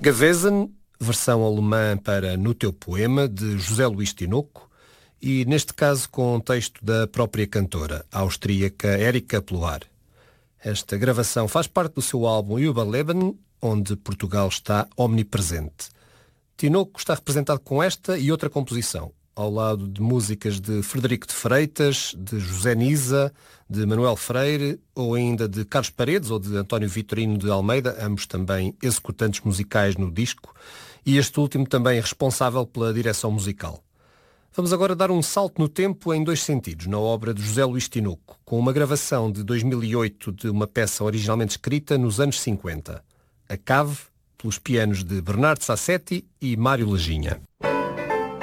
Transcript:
Gewesen, versão alemã para No Teu Poema, de José Luís Tinoco, e neste caso com um texto da própria cantora, a austríaca Erika Ploar. Esta gravação faz parte do seu álbum Überleben, onde Portugal está omnipresente. Tinoco está representado com esta e outra composição, ao lado de músicas de Frederico de Freitas, de José Nisa, de Manuel Freire, ou ainda de Carlos Paredes ou de António Vitorino de Almeida, ambos também executantes musicais no disco, e este último também responsável pela direção musical. Vamos agora dar um salto no tempo em dois sentidos, na obra de José Luís Tinoco, com uma gravação de 2008 de uma peça originalmente escrita nos anos 50. A Cave, pelos pianos de Bernardo Sassetti e Mário Lajinha.